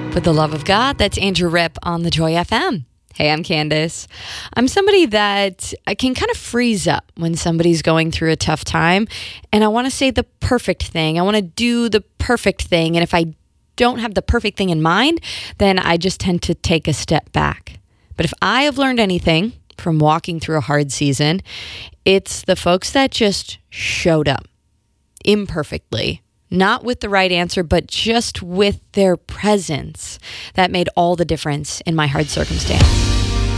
For the love of God, that's Andrew Ripp on the Joy FM. Hey, I'm Candace. I'm somebody that I can kind of freeze up when somebody's going through a tough time, and I want to say the perfect thing. I want to do the perfect thing, and if I don't have the perfect thing in mind, then I just tend to take a step back. But if I have learned anything from walking through a hard season, it's the folks that just showed up imperfectly. Not with the right answer, but just with their presence that made all the difference in my hard circumstance.